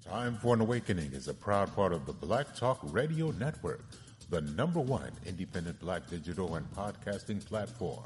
Time for an Awakening is a proud part of the Black Talk Radio Network, the #1 independent black digital and podcasting platform.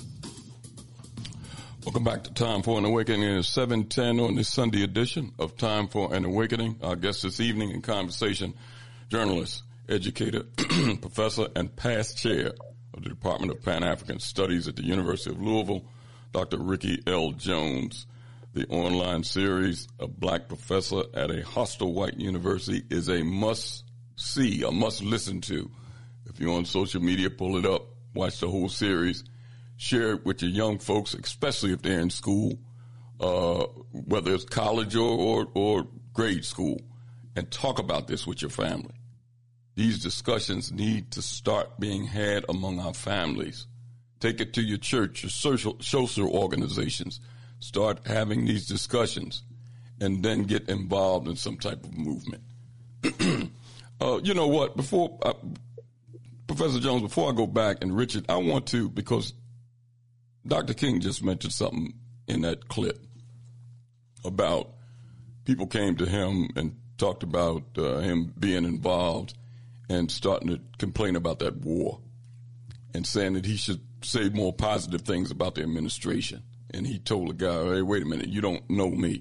Welcome back to Time for an Awakening. It's 7:10 on this Sunday edition of Time for an Awakening. Our guest this evening in conversation, journalist, educator, professor, and past chair of the Department of Pan-African Studies at the University of Louisville, Dr. Ricky L. Jones. The online series, A Black Professor at a Hostile White University, is a must-see, a must-listen to. If you're on social media, pull it up, watch the whole series, share it with your young folks, especially if they're in school, whether it's college or grade school, and talk about this with your family. These discussions need to start being had among our families. Take it to your church, your social organizations. Start having these discussions and then get involved in some type of movement. You know what? Professor Jones, before I go back, and Richard, I want to, because Dr. King just mentioned something in that clip about people came to him and talked about him being involved and starting to complain about that war and saying that he should say more positive things about the administration. And he told the guy, hey, wait a minute, you don't know me.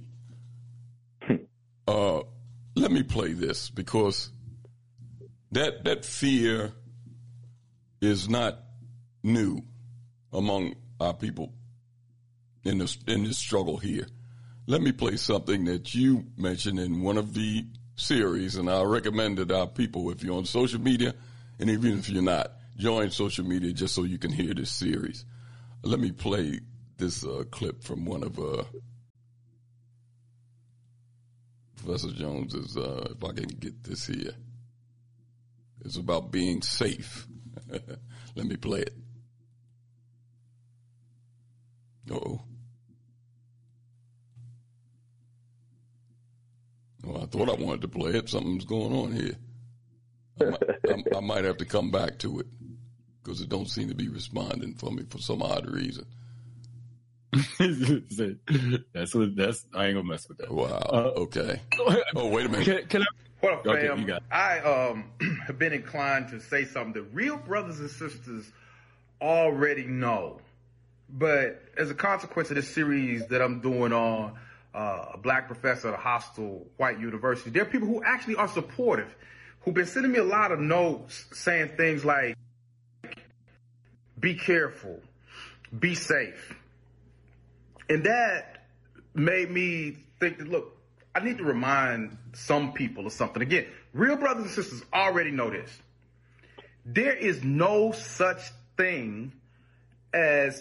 Let me play this, because that fear is not new among our people in this struggle here. Let me play something that you mentioned in one of the series, and I recommend that our people, if you're on social media, and even if you're not, join social media just so you can hear this series. Let me play this clip from one of Professor Jones's, if I can get this here. It's about being safe. Let me play it. Uh-oh. Well, I thought I wanted to play it. Something's going on here. I might have to come back to it because it don't seem to be responding for me for some odd reason. that's I ain't gonna mess with that. Wow. Okay. Oh, wait a minute. Can I? What up, Okay, fam? you got it. I have been inclined to say something that real brothers and sisters already know, but as a consequence of this series that I'm doing on a black professor at a hostile white university, there are people who actually are supportive, who've been sending me a lot of notes saying things like, "Be careful, be safe." And that made me think that, look, I need to remind some people of something. Again, real brothers and sisters already know this. There is no such thing as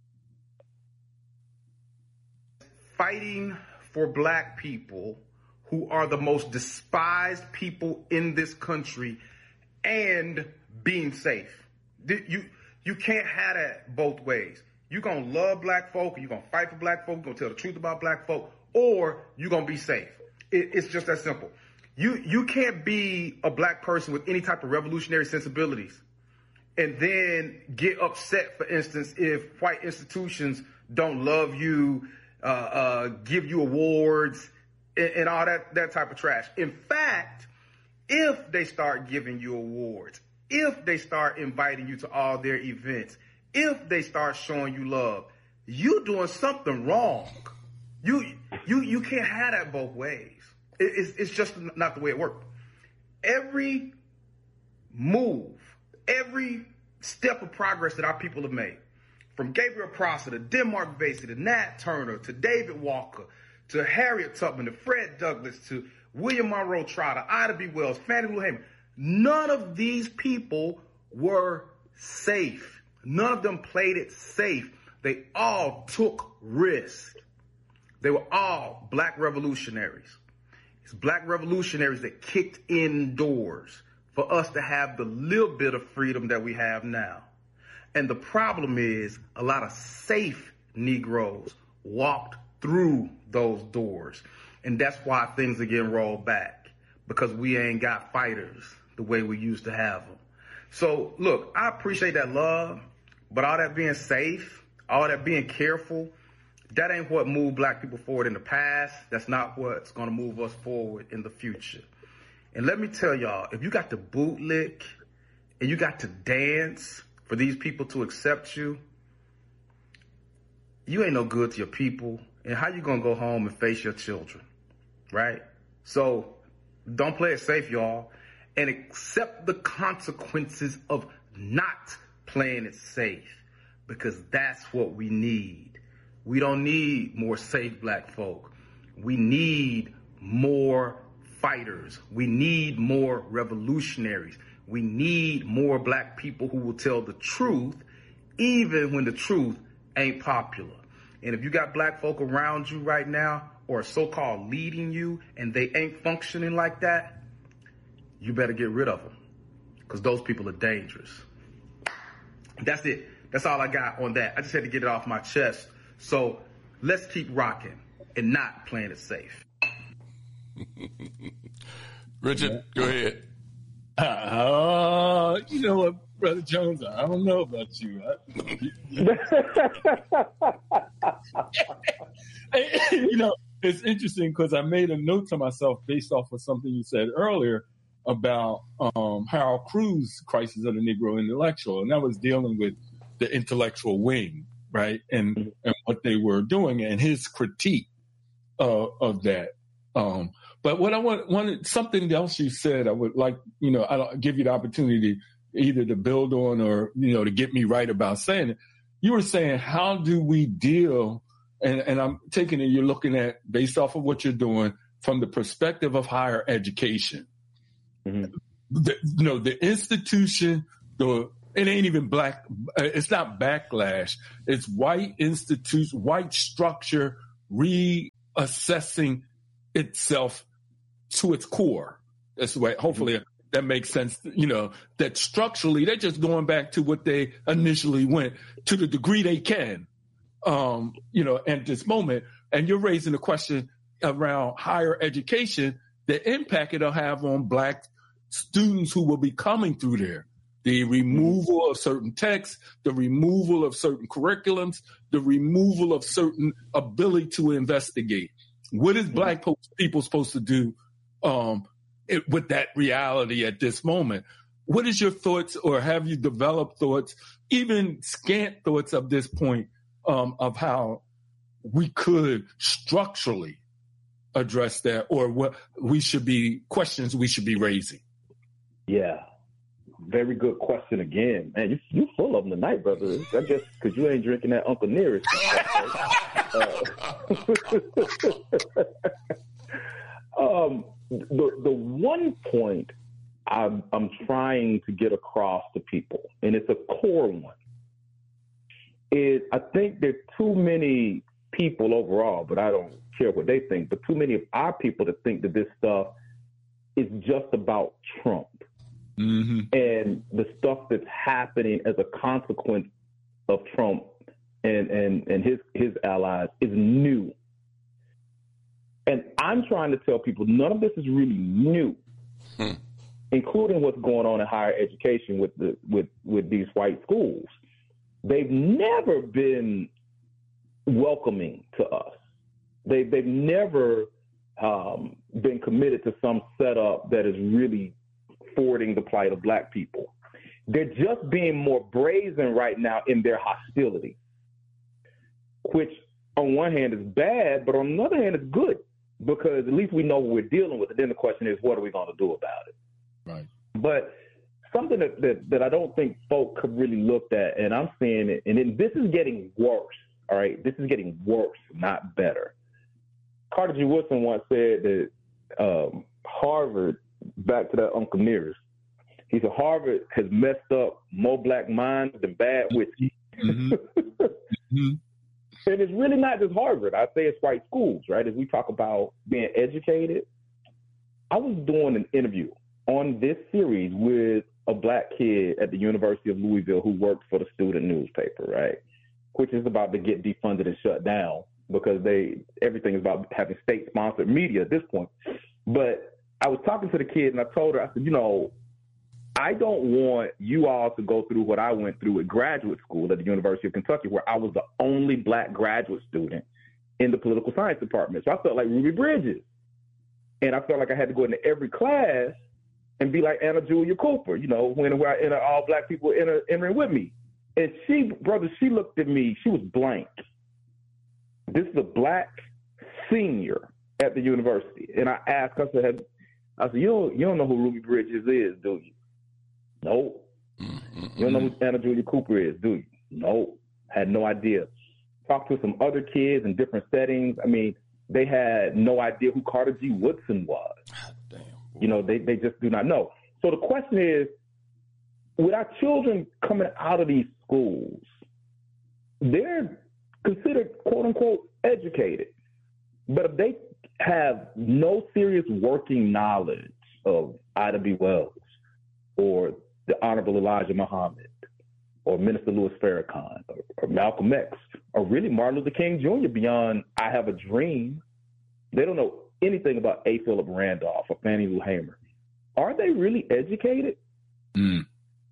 fighting for black people who are the most despised people in this country and being safe. You can't have that both ways. You're going to love black folk, you're going to fight for black folk, you're going to tell the truth about black folk, or you're going to be safe. It's just that simple. You can't be a black person with any type of revolutionary sensibilities and then get upset, for instance, if white institutions don't love you, give you awards, and all that type of trash. In fact, if they start giving you awards, if they start inviting you to all their events, if they start showing you love, you doing something wrong. You can't have that both ways. It's just not the way it works. Every move, every step of progress that our people have made, from Gabriel Prosser to Denmark Vesey to Nat Turner to David Walker to Harriet Tubman to Fred Douglass to William Monroe Trotter, Ida B. Wells, Fannie Lou Hamer, none of these people were safe. None of them played it safe. They all took risks. They were all black revolutionaries. It's black revolutionaries that kicked in doors for us to have the little bit of freedom that we have now. And the problem is a lot of safe Negroes walked through those doors. And that's why things are getting rolled back, because we ain't got fighters the way we used to have them. So, look, I appreciate that love, but all that being safe, all that being careful, That ain't what moved black people forward in the past. That's not what's going to move us forward in the future. And let me tell y'all, if you got to bootlick and you got to dance for these people to accept you, you ain't no good to your people. And how you going to go home and face your children, right? So don't play it safe, y'all, and accept the consequences of not playing it safe, because that's what we need. We don't need more safe black folk. We need more fighters. We need more revolutionaries. We need more black people who will tell the truth, even when the truth ain't popular. And if you got black folk around you right now, or so-called leading you, and they ain't functioning like that, you better get rid of them, because those people are dangerous. That's it. That's all I got on that. I just had to get it off my chest. So let's keep rocking and not playing it safe. Richard, go ahead. You know what, Brother Jones, I don't know about you. You know, it's interesting because I made a note to myself based off of something you said earlier about Harold Cruz's Crisis of the Negro Intellectual, and that was dealing with the intellectual wing, right, and what they were doing and his critique of that. But what I wanted something else you said, I would like, you know, I'll give you the opportunity either to build on or, you know, to get me right about saying it. You were saying, how do we deal, and I'm taking it, you're looking at, based off of what you're doing, from the perspective of higher education. Mm-hmm. The institution, it ain't even black, it's not backlash. It's white institution, white structure reassessing itself to its core. That's the way, hopefully that makes sense, you know, that structurally they're just going back to what they initially went to the degree they can, you know, at this moment. And you're raising the question around higher education, the impact it'll have on black students who will be coming through there. The removal of certain texts, the removal of certain curriculums, the removal of certain ability to investigate. What is black people supposed to do with that reality at this moment? What is your thoughts, or have you developed thoughts, even scant thoughts of this point, of how we could structurally address that, or what questions we should be raising? Yeah. Very good question again. Man, you full of them tonight, brother. I guess because you ain't drinking that Uncle Nearest. The one point I'm trying to get across to people, and it's a core one, is I think there's too many people overall, but I don't care what they think, but too many of our people to think that this stuff is just about Trump. Mm-hmm. And the stuff that's happening as a consequence of Trump and his allies is new. And I'm trying to tell people none of this is really new, including what's going on in higher education with these white schools. They've never been welcoming to us. They've never been committed to some setup that is really forwarding the plight of black people. They're just being more brazen right now in their hostility, which on one hand is bad, but on the other hand is good, because at least we know what we're dealing with. And then the question is, what are we going to do about it? Right. But something that I don't think folk have really looked at, and I'm seeing it, and this is getting worse, all right? This is getting worse, not better. Carter G. Woodson once said that Harvard, back to that Uncle Nearest, he said Harvard has messed up more black minds than bad whiskey. Mm-hmm. Mm-hmm. And it's really not just Harvard. I say it's white schools, right? As we talk about being educated, I was doing an interview on this series with a black kid at the University of Louisville who worked for the student newspaper, right? Which is about to get defunded and shut down because everything is about having state-sponsored media at this point. But I was talking to the kid and I told her, I said, you know, I don't want you all to go through what I went through at graduate school at the University of Kentucky, where I was the only black graduate student in the political science department. So I felt like Ruby Bridges. And I felt like I had to go into every class and be like Anna Julia Cooper, you know, when all black people entering with me. And she looked at me, she was blank. This is a black senior at the university. And I asked, I said, you don't know who Ruby Bridges is, do you? No. You don't know who Anna Julia Cooper is, do you? No. Had no idea. Talked to some other kids in different settings. I mean, they had no idea who Carter G. Woodson was. Damn. You know, they just do not know. So the question is, with our children coming out of these schools, they're considered, quote unquote, educated. But if they have no serious working knowledge of Ida B. Wells or the Honorable Elijah Muhammad or Minister Louis Farrakhan or Malcolm X or really Martin Luther King Jr. beyond I Have a Dream, they don't know anything about A. Philip Randolph or Fannie Lou Hamer. Are they really educated? Mm.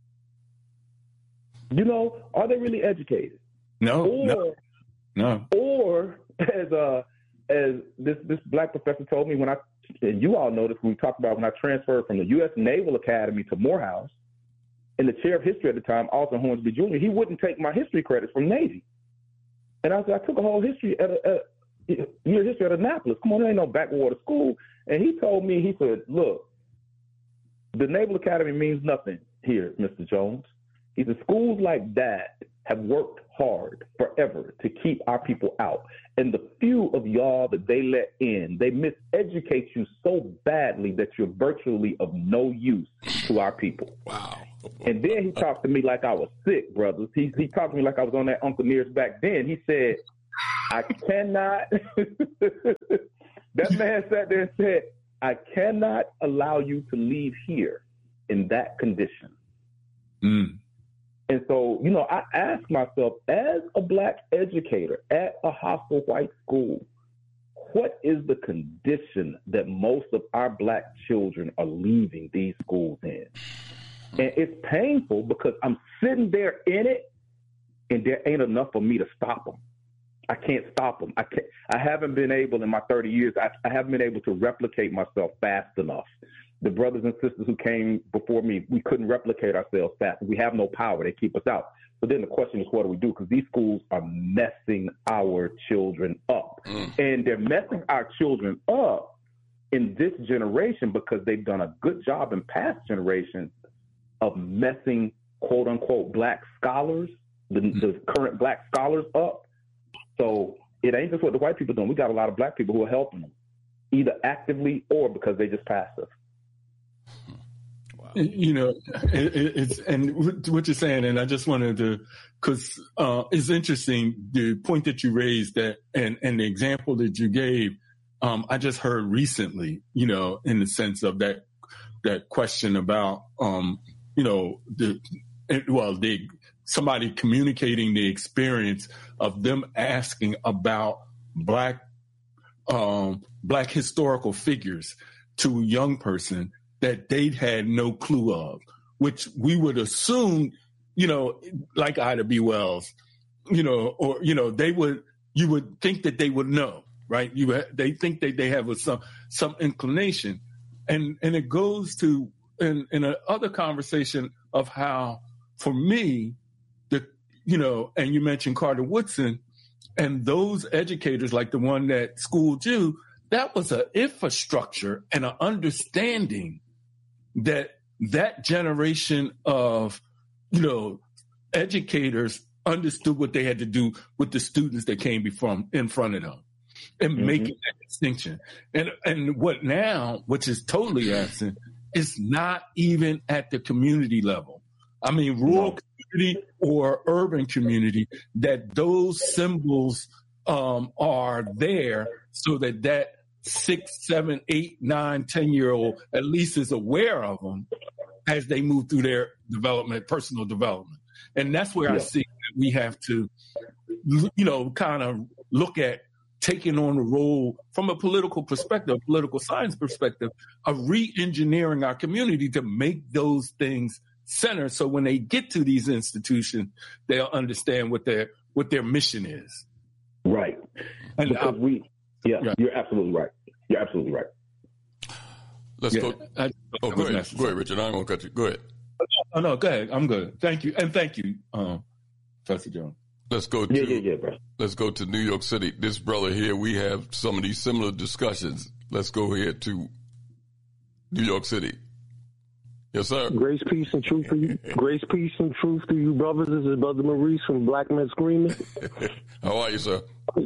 You know, are they really educated? No. Or as this black professor told me and you all know this when we talked about when I transferred from the U.S. Naval Academy to Morehouse, and the chair of history at the time, Alton Hornsby Jr., he wouldn't take my history credits from Navy. And I said, I took a whole history year history at Annapolis. Come on, there ain't no backwater school. And he told me, he said, look, the Naval Academy means nothing here, Mr. Jones. He said, schools like that have worked hard forever to keep our people out. And the few of y'all that they let in, they miseducate you so badly that you're virtually of no use to our people. Wow. And then he talked to me like I was sick, brothers. He talked to me like I was on that Uncle Nearest back then. He said, I cannot, that man sat there and said, I cannot allow you to leave here in that condition. Mm. And so, you know, I ask myself, as a black educator at a hostile white school, what is the condition that most of our black children are leaving these schools in? And it's painful because I'm sitting there in it and there ain't enough for me to stop them. I can't stop them. I haven't been able in my 30 years, I haven't been able to replicate myself fast enough. The brothers and sisters who came before me, we couldn't replicate ourselves fast. We have no power. They keep us out. So then the question is, what do we do? Because these schools are messing our children up. And they're messing our children up in this generation because they've done a good job in past generations of messing, quote unquote, black scholars, the current black scholars up. So it ain't just what the white people are doing. We got a lot of black people who are helping them, either actively or because they just passive. Wow. You know, it's and what you're saying, and I just wanted to, because it's interesting the point that you raised that, and the example that you gave. I just heard recently, you know, in the sense of that question about, you know, somebody communicating the experience of them asking about black historical figures to a young person that they'd had no clue of, which we would assume, you know, like Ida B. Wells, you know, or, you know, you would think that they would know, right? They think that they have some inclination. And it goes to, in another conversation of how, for me, you know, and you mentioned Carter Woodson and those educators like the one that schooled you, that was an infrastructure and an understanding that generation of, you know, educators understood what they had to do with the students that came in front of them and making that distinction. And what now, which is totally absent, is not even at the community level. I mean, rural community or urban community, that those symbols are there so that 6, 7, 8, 9, 10-year-old at least is aware of them as they move through their development, personal development. And that's where I see that we have to, you know, kind of look at taking on the role from a political perspective, political science perspective, of re-engineering our community to make those things center, so when they get to these institutions, they'll understand what their mission is. Right. And because you're absolutely right. You're absolutely right. Let's go. Go ahead. Go ahead, Richard. I'm going to cut you. Go ahead. Oh, no, go ahead. I'm good. Thank you. And thank you, Professor Jones. Let's go to let's go to New York City. This brother here, we have some of these similar discussions. Let's go ahead to New York City. Yes, sir. Grace, peace, and truth to you. Grace, peace, and truth to you, brothers. This is Brother Maurice from Black Men Screaming. How are you, sir?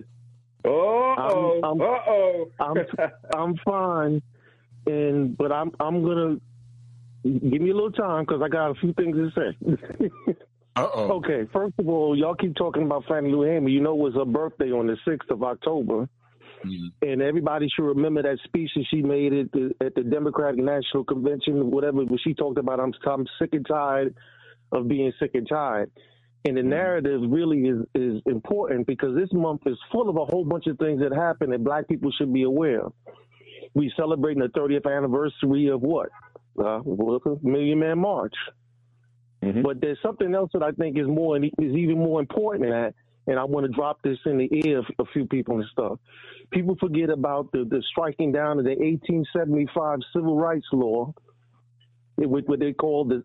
I'm fine, but I'm gonna give me a little time because I got a few things to say. Okay, first of all, y'all keep talking about Fannie Lou Hamer. You know it was her birthday on the 6th of October. Mm-hmm. And everybody should remember that speech that she made at the Democratic National Convention, whatever, where she talked about, I'm sick and tired of being sick and tired. And the narrative really is important because this month is full of a whole bunch of things that happen that black people should be aware of. We celebrating the 30th anniversary of what? Million Man March. Mm-hmm. But there's something else that I think is even more important than that, and I want to drop this in the ear of a few people and stuff. People forget about the striking down of the 1875 Civil Rights Law, what they call the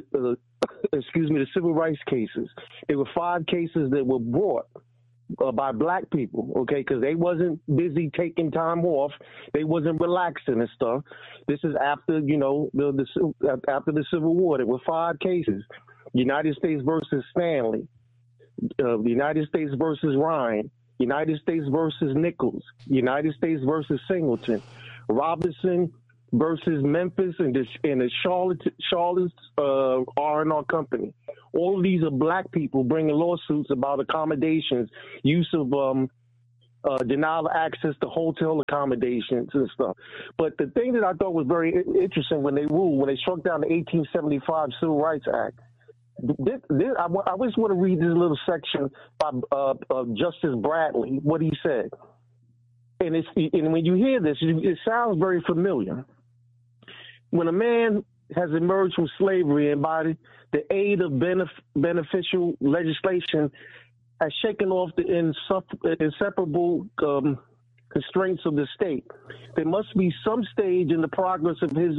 civil rights cases. There were 5 cases that were brought by black people, okay, because they wasn't busy taking time off, they wasn't relaxing and stuff. This is after, after the Civil War. There were 5 cases: United States versus Stanley, the United States versus Ryan, United States versus Nichols, United States versus Singleton, Robinson versus Memphis, and the Charlotte's R&R Company. All of these are black people bringing lawsuits about accommodations, use of denial of access to hotel accommodations and stuff. But the thing that I thought was very interesting when they struck down the 1875 Civil Rights Act, I just want to read this little section by Justice Bradley, what he said. And when you hear this, it sounds very familiar. When a man has emerged from slavery and by the aid of beneficial legislation has shaken off the inseparable constraints of the state, there must be some stage in the progress of his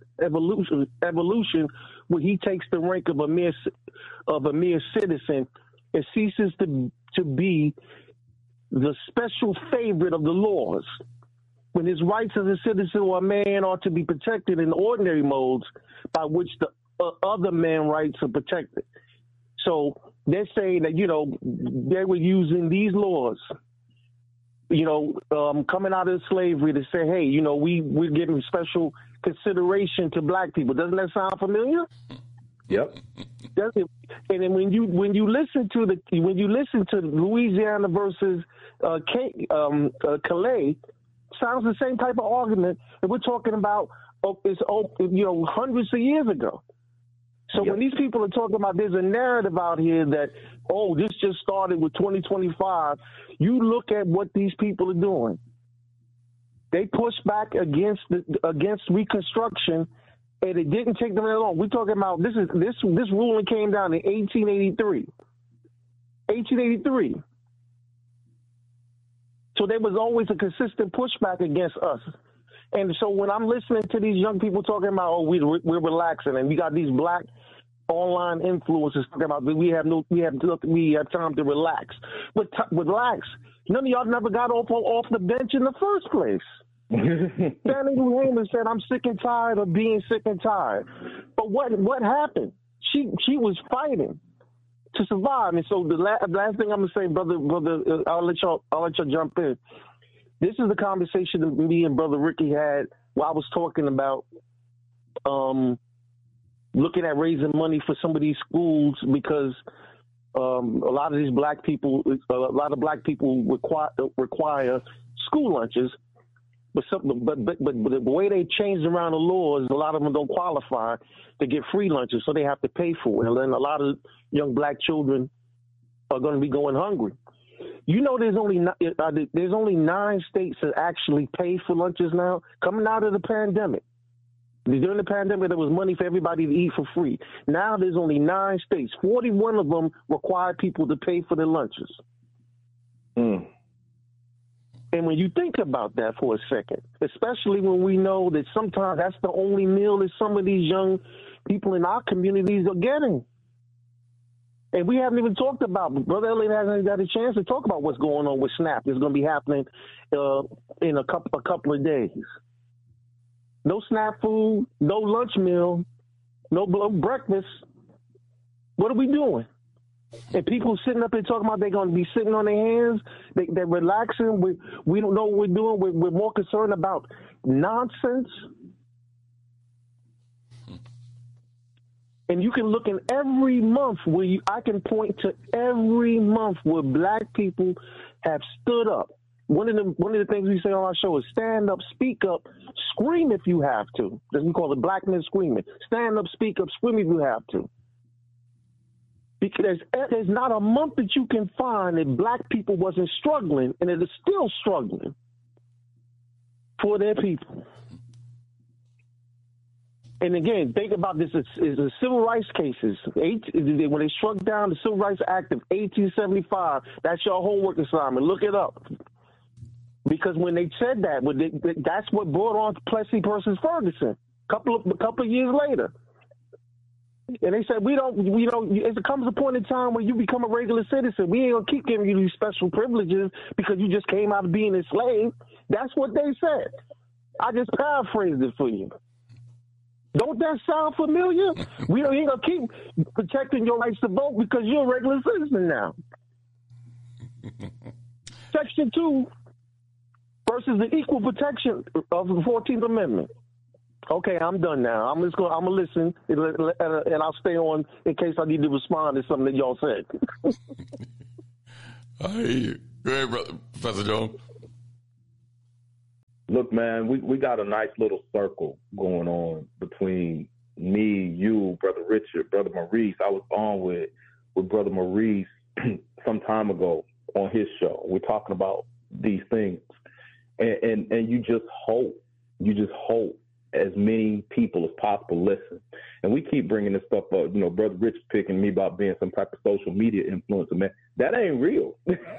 evolution where he takes the rank of a mere citizen and ceases to be the special favorite of the laws, when his rights as a citizen or a man are to be protected in ordinary modes by which the other man rights are protected. So they're saying that, they were using these laws, coming out of slavery to say, hey, we're giving special consideration to black people. Doesn't that sound familiar? Yep. And then when you listen to Louisiana versus Calais, sounds the same type of argument that we're talking about. Hundreds of years ago. So when these people are talking about there's a narrative out here that, this just started with 2025, you look at what these people are doing. They pushed back against Reconstruction, and it didn't take them that long. We're talking about this ruling came down in 1883. 1883. So there was always a consistent pushback against us. And so when I'm listening to these young people talking about, we're relaxing, and we got these black online influencers talking about we have time to relax. But relax. None of y'all never got off the bench in the first place. Fannie Lou Hamer said, I'm sick and tired of being sick and tired. But what happened? She was fighting to survive. And so the last thing I'm gonna say, brother, I'll let y'all jump in. This is the conversation that me and Brother Ricky had while I was talking about looking at raising money for some of these schools because a lot of black people require school lunches, but the way they changed around the laws, a lot of them don't qualify to get free lunches, so they have to pay for it, and then a lot of young black children are going to be going hungry. There's only 9 states that actually pay for lunches now, coming out of the pandemic. During the pandemic, there was money for everybody to eat for free. Now there's only 9 states. 41 of them require people to pay for their lunches. And when you think about that for a second, especially when we know that sometimes that's the only meal that some of these young people in our communities are getting. And we haven't even talked about, Brother Elliott hasn't got a chance to talk about what's going on with SNAP. It's going to be happening in a couple of days. No SNAP food, no lunch meal, no breakfast. What are we doing? And people sitting up here talking about they're going to be sitting on their hands, they're relaxing. We don't know what we're doing. We're more concerned about nonsense. And you can look in every month I can point to every month where black people have stood up. One of the things we say on our show is stand up, speak up, scream if you have to. As we call it, black men screaming. Stand up, speak up, scream if you have to. Because there's not a month that you can find that black people wasn't struggling, and it is still struggling for their people. And again, think about this: it's the civil rights cases. When they struck down the Civil Rights Act of 1875, that's your homework assignment. Look it up. Because when they said that, that's what brought on Plessy versus Ferguson. A couple of years later. And they said, it comes a point in time where you become a regular citizen. We ain't going to keep giving you these special privileges because you just came out of being a slave. That's what they said. I just paraphrased it for you. Don't that sound familiar? We ain't going to keep protecting your rights to vote because you're a regular citizen now. Section 2 versus the equal protection of the 14th Amendment. Okay, I'm done now. I'm gonna listen, and I'll stay on in case I need to respond to something that y'all said. I hear you. Go ahead, brother, Professor Jones. Look, man, we got a nice little circle going on between me, you, Brother Richard, Brother Maurice. I was on with Brother Maurice some time ago on his show. We're talking about these things, and you just hope as many people as possible listen. And we keep bringing this stuff up. You know, Brother Rich picking me about being some type of social media influencer, man. That ain't real.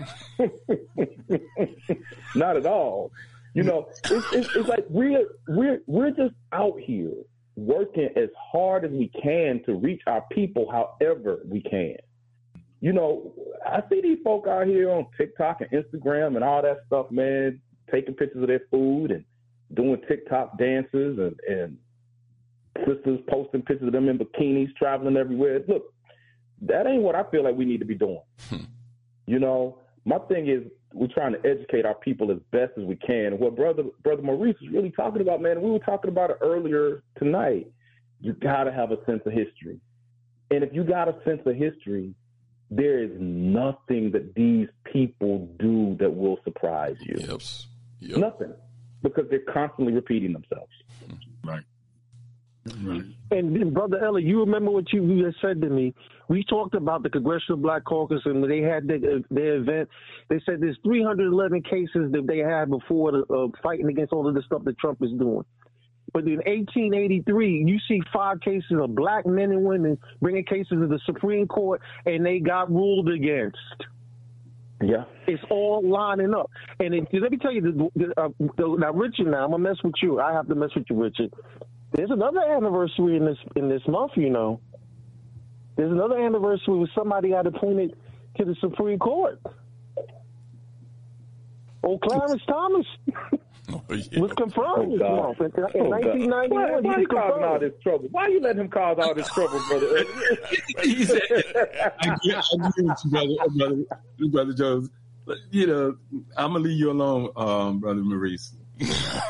Not at all. You know, it's like we're just out here working as hard as we can to reach our people however we can. You know, I see these folk out here on TikTok and Instagram and all that stuff, man, taking pictures of their food and doing TikTok dances and sisters posting pictures of them in bikinis traveling everywhere. Look, that ain't what I feel like we need to be doing. You know, my thing is we're trying to educate our people as best as we can. And what Brother Maurice is really talking about, man, and we were talking about it earlier tonight, you got to have a sense of history. And if you got a sense of history, there is nothing that these people do that will surprise you. Yep. Nothing. Because they're constantly repeating themselves. Right. And Brother Elliott, you remember what you just said to me? We talked about the Congressional Black Caucus, and when they had their event, they said there's 311 cases that they had before fighting against all of the stuff that Trump is doing. But in 1883, you see 5 cases of black men and women bringing cases to the Supreme Court, and they got ruled against. Yeah, it's all lining up. And let me tell you, now Richard, I'm gonna mess with you. I have to mess with you, Richard. There's another anniversary in this month. You know, there's another anniversary where somebody got appointed to the Supreme Court. Old Clarence Thomas was confirmed this month in 1991. Why he causing all this trouble? Why you letting him cause all this trouble, brother? He said, I agree with you, brother Jones. But, you know, I'm gonna leave you alone, Brother Maurice. You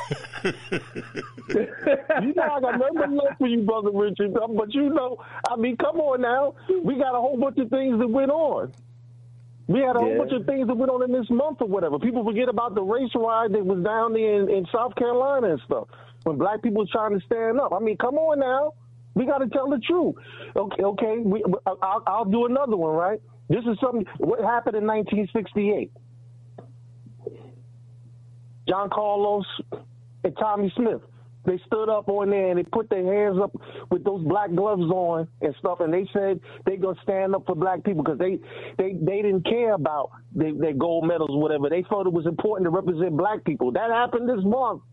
know I got nothing but love for you, Brother Richard. But you know, I mean, come on now. We got a whole bunch of things that went on. We had a whole bunch of things that went on in this month or whatever. People forget about the race riot that was down there in South Carolina and stuff when black people were trying to stand up. I mean, come on now. We got to tell the truth. Okay. I'll do another one, right? This is something. What happened in 1968? John Carlos and Tommy Smith. They stood up on there and they put their hands up with those black gloves on and stuff, and they said they gonna stand up for black people because they didn't care about their gold medals or whatever. They thought it was important to represent black people. That happened this month.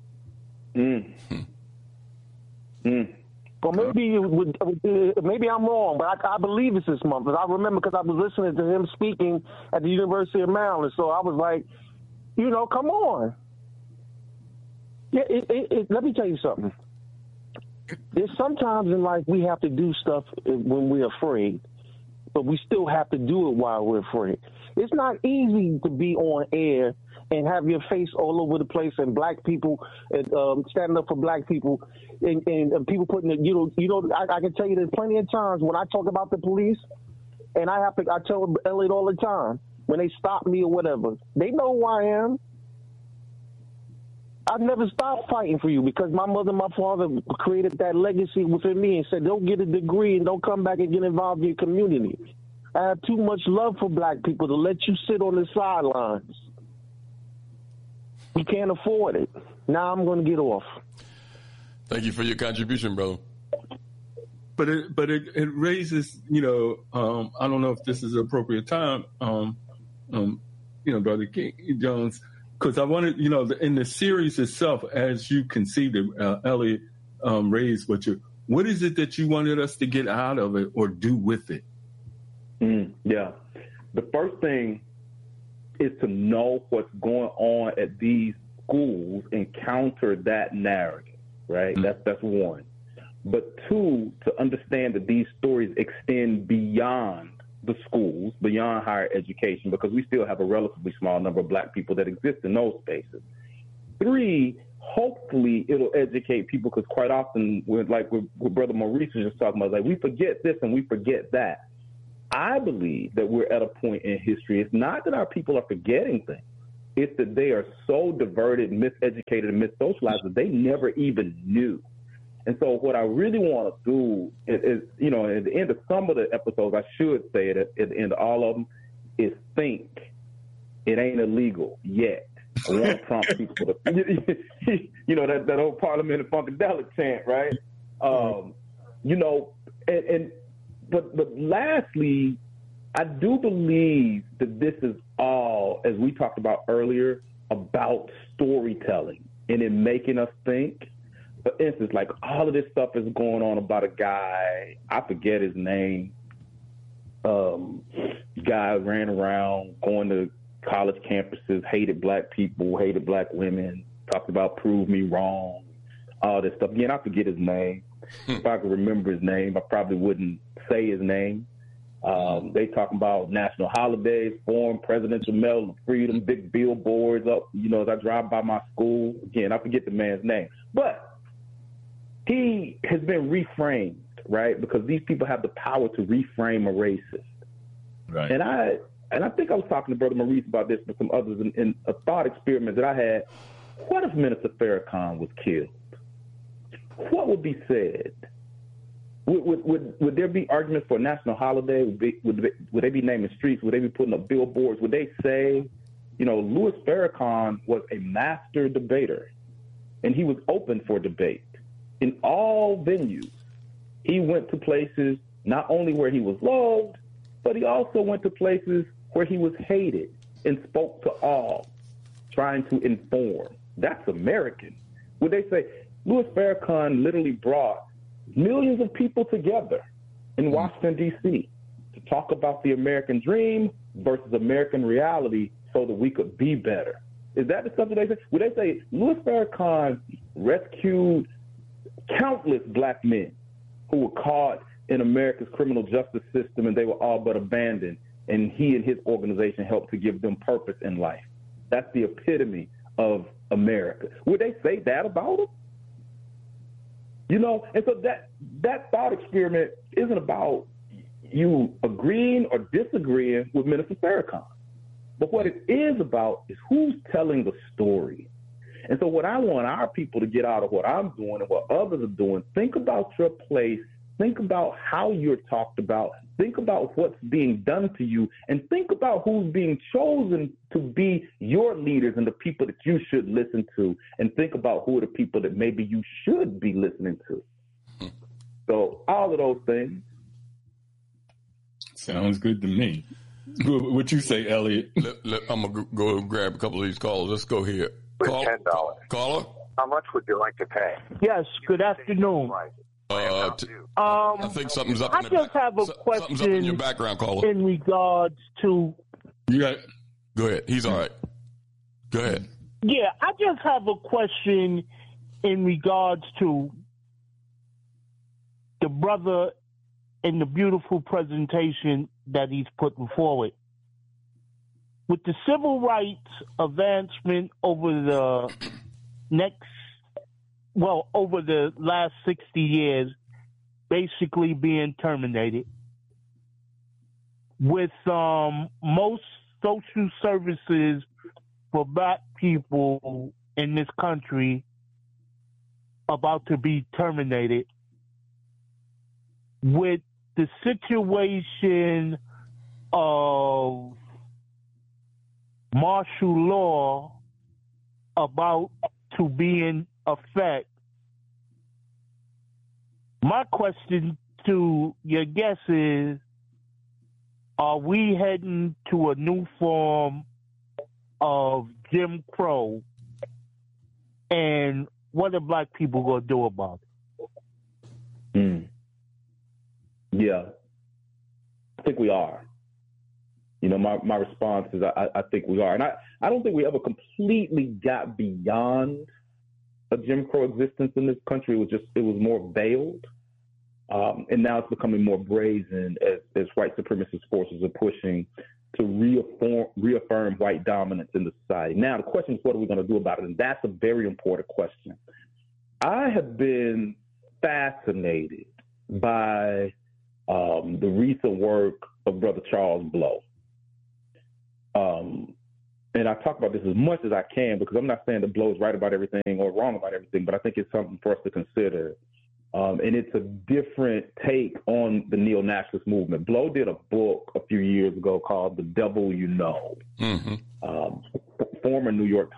Well, maybe I'm wrong, but I believe it's this month. But I remember because I was listening to him speaking at the University of Maryland, so I was like, come on. Yeah, let me tell you something. There's sometimes in life we have to do stuff when we're afraid, but we still have to do it while we're afraid. It's not easy to be on air and have your face all over the place and black people and standing up for black people and people putting it. I can tell you there's plenty of times when I talk about the police, and I tell Elliot all the time when they stop me or whatever, they know who I am. I've never stopped fighting for you because my mother and my father created that legacy within me and said, don't get a degree and don't come back and get involved in your community. I have too much love for black people to let you sit on the sidelines. We can't afford it. Now I'm going to get off. Thank you for your contribution, brother. But it raises, I don't know if this is an appropriate time, Brother King Jones, because I wanted, in the series itself, as you conceived it, Elliot raised what is it that you wanted us to get out of it or do with it? Yeah. The first thing is to know what's going on at these schools and counter that narrative, right? That's one. But two, to understand that these stories extend beyond the schools, beyond higher education, because we still have a relatively small number of black people that exist in those spaces. Three, hopefully it'll educate people, because quite often, what Brother Maurice was just talking about, like we forget this and we forget that. I believe that we're at a point in history. It's not that our people are forgetting things. It's that they are so diverted, miseducated, and missocialized that they never even knew. And so what I really want to do is, at the end of some of the episodes, I should say it at the end of all of them, is think it ain't illegal yet. I want to prompt people to, that old Parliament of Funkadelic chant, right? But lastly, I do believe that this is all, as we talked about earlier, about storytelling and in making us think. For instance, like all of this stuff is going on about a guy, I forget his name, guy ran around going to college campuses, hated black people, hated black women, talked about prove me wrong, all this stuff. Again, I forget his name. If I could remember his name, I probably wouldn't say his name. They talking about national holidays, foreign presidential medal of freedom, big billboards up, as I drive by my school. Again, I forget the man's name. But he has been reframed, right? Because these people have the power to reframe a racist. Right. And I think I was talking to Brother Maurice about this and some others in a thought experiment that I had. What if Minister Farrakhan was killed? What would be said? Would there be arguments for a national holiday? Would they be naming streets? Would they be putting up billboards? Would they say, Louis Farrakhan was a master debater, and he was open for debate in all venues. He went to places not only where he was loved, but he also went to places where he was hated and spoke to all, trying to inform. That's American. Would they say, Louis Farrakhan literally brought millions of people together in Washington, D.C. to talk about the American dream versus American reality so that we could be better? Is that the stuff that they say? Would they say Louis Farrakhan rescued countless black men who were caught in America's criminal justice system and they were all but abandoned, and he and his organization helped to give them purpose in life? That's the epitome of America. Would they say that about him? And so that thought experiment isn't about you agreeing or disagreeing with Minister Farrakhan. But what it is about is who's telling the story. And so what I want our people to get out of what I'm doing and what others are doing, think about your place think about how you're talked about, think about what's being done to you, and think about who's being chosen to be your leaders and the people that you should listen to, and think about who are the people that maybe you should be listening to. So all of those things. Sounds good to me. What you say, Elliot? I'm going to go grab a couple of these callers. Let's go here. $10. Caller? How much would you like to pay? Yes, good afternoon. I think something's up. I just have a question. Something's up in your background, caller. In regards to. Yeah. Go ahead. He's all right. Go ahead. Yeah, I just have a question in regards to the brother and the beautiful presentation that he's putting forward. With the civil rights advancement over the over the last 60 years, basically being terminated, with most social services for black people in this country about to be terminated, with the situation of martial law about to be in effect, my question to your guest is, are we heading to a new form of Jim Crow, and what are black people going to do about it? Yeah, I think we are. You know, my response is I think we are. And I don't think we ever completely got beyond a Jim Crow existence in this country. It was more veiled. And now it's becoming more brazen as white supremacist forces are pushing to reaffirm white dominance in the society. Now, the question is, what are we going to do about it? And that's a very important question. I have been fascinated by the recent work of Brother Charles Blow. And I talk about this as much as I can, because I'm not saying that Blow is right about everything or wrong about everything, but I think it's something for us to consider. And it's a different take on the neo-nationalist movement. Blow did a book a few years ago called The Devil You Know. Former New York